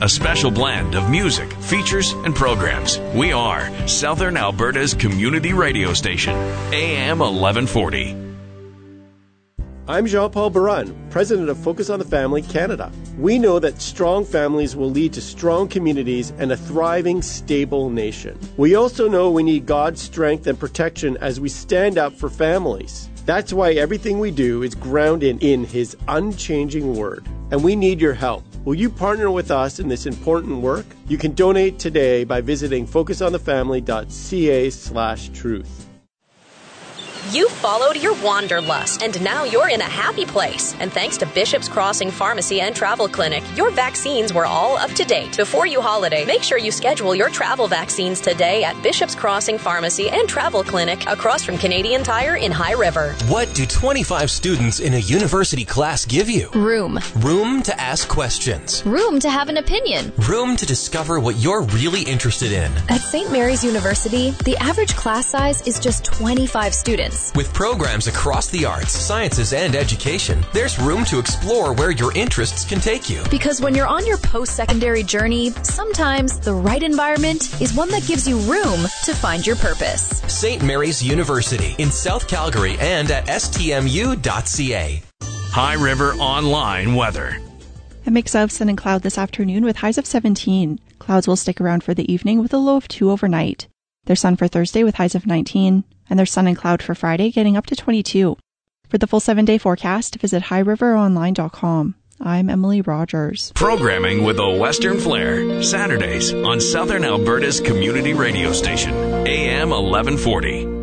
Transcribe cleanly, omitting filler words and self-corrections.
A special blend of music, features, and programs. We are Southern Alberta's community radio station, AM 1140. I'm Jean-Paul Baran, President of Focus on the Family Canada. We know that strong families will lead to strong communities and a thriving, stable nation. We also know we need God's strength and protection as we stand up for families. That's why everything we do is grounded in His unchanging Word. And we need your help. Will you partner with us in this important work? You can donate today by visiting focusonthefamily.ca/truth. You followed your wanderlust, and now you're in a happy place. And thanks to Bishop's Crossing Pharmacy and Travel Clinic, your vaccines were all up to date. Before you holiday, make sure you schedule your travel vaccines today at Bishop's Crossing Pharmacy and Travel Clinic across from Canadian Tire in High River. What do 25 students in a university class give you? Room. Room to ask questions. Room to have an opinion. Room to discover what you're really interested in. At St. Mary's University, the average class size is just 25 students. With programs across the arts, sciences, and education, there's room to explore where your interests can take you. Because when you're on your post-secondary journey, sometimes the right environment is one that gives you room to find your purpose. St. Mary's University in South Calgary and at stmu.ca. High River Online Weather. A mix of sun and cloud this afternoon with highs of 17. Clouds will stick around for the evening with a low of 2 overnight. There's sun for Thursday with highs of 19. And there's sun and cloud for Friday, getting up to 22. For the full 7-day forecast, visit highriveronline.com. I'm Emily Rogers. Programming with a Western flair. Saturdays on Southern Alberta's community radio station, AM 1140.